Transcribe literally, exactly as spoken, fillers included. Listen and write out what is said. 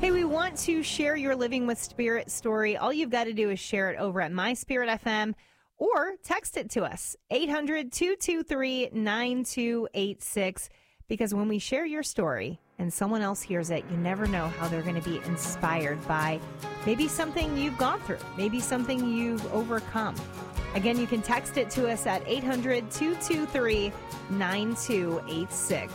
Hey, we want to share your Living with Spirit story. All you've got to do is share it over at My Spirit F M or text it to us, eight hundred, two two three, nine two eight six. Because when we share your story and someone else hears it, you never know how they're going to be inspired by maybe something you've gone through, maybe something you've overcome. Again, you can text it to us at eight hundred, two two three, nine two eight six.